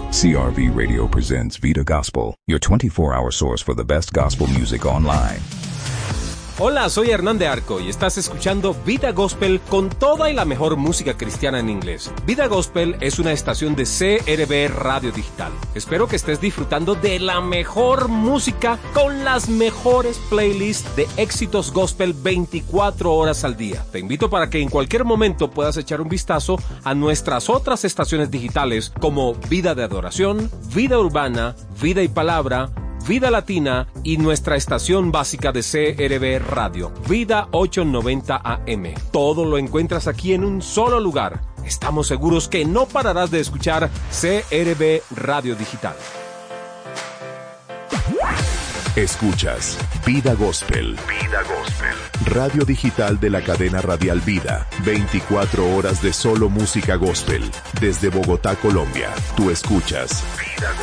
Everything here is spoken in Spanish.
CRV Radio presents Vida Gospel, your 24-hour source for the best gospel music online. Hola, soy Hernán de Arco y estás escuchando Vida Gospel con toda y la mejor música cristiana en inglés. Vida Gospel es una estación de CRV Radio Digital. Espero que estés disfrutando de la mejor música con las mejores playlists de éxitos gospel 24 horas al día. Te invito para que en cualquier momento puedas echar un vistazo a nuestras otras estaciones digitales como Vida de Adoración, Vida Urbana, Vida y Palabra, Vida Latina y nuestra estación básica de CRV Radio, Vida 890 AM. Todo lo encuentras aquí en un solo lugar. Estamos seguros que no pararás de escuchar CRV Radio Digital. Escuchas Vida Gospel. Vida Gospel. Radio digital de la cadena radial Vida. 24 horas de solo música gospel. Desde Bogotá, Colombia. Tú escuchas Vida Gospel.